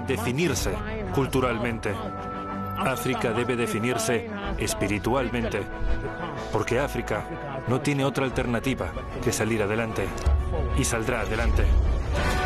definirse culturalmente. África debe definirse espiritualmente, porque África no tiene otra alternativa que salir adelante, y saldrá adelante.